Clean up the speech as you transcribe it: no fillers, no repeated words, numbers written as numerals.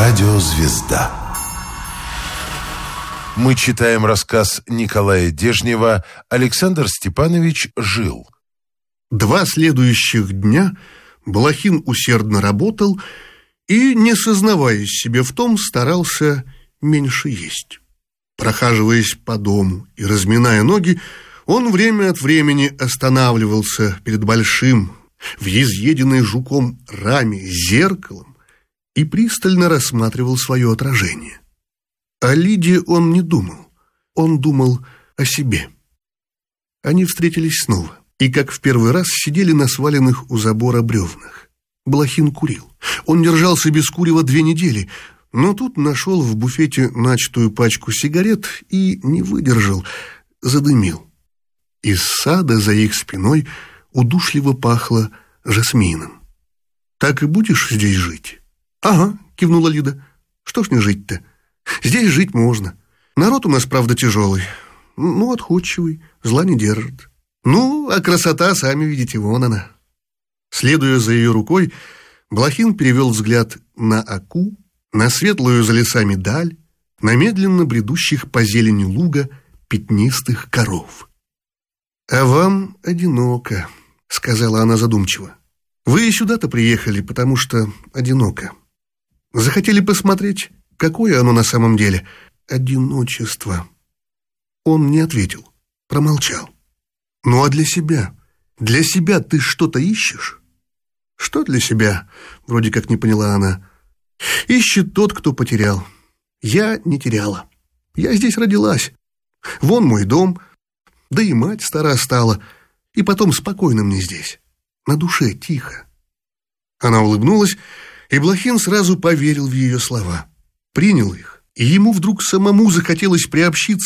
Радиозвезда. Мы читаем рассказ Николая Дежнева «Александр Степанович жил». 2 следующих дня Блохин усердно работал и, не сознаваясь себе в том, старался меньше есть. Прохаживаясь по дому и разминая ноги, он время от времени останавливался перед большим, в изъеденной жуком раме зеркалом и пристально рассматривал свое отражение. О Лиде он не думал, он думал о себе. Они встретились снова и, как в первый раз, сидели на сваленных у забора бревнах. Блохин курил. Он держался без курева 2 недели, но тут нашел в буфете начатую пачку сигарет и не выдержал, задымил. Из сада за их спиной удушливо пахло жасмином. «Так и будешь здесь жить?» «Ага», — кивнула Лида. «Что ж не жить-то? Здесь жить можно. Народ у нас, правда, тяжелый. Ну, отходчивый, зла не держит. Ну, а красота, сами видите, вон она». Следуя за ее рукой, Блохин перевел взгляд на Оку, на светлую за лесами даль, на медленно бредущих по зелени луга пятнистых коров. «А вам одиноко», — сказала она задумчиво. «Вы сюда-то приехали, потому что одиноко. Захотели посмотреть, какое оно на самом деле одиночество». Он не ответил, промолчал. «Ну а для себя? Для себя ты что-то ищешь?» «Что для себя?» — вроде как не поняла она. «Ищет тот, кто потерял. Я не теряла. Я здесь родилась. Вон мой дом. Да и мать стара стала. И потом спокойно мне здесь. На душе тихо». Она улыбнулась, и Блохин сразу поверил в ее слова. Принял их, и ему вдруг самому захотелось приобщиться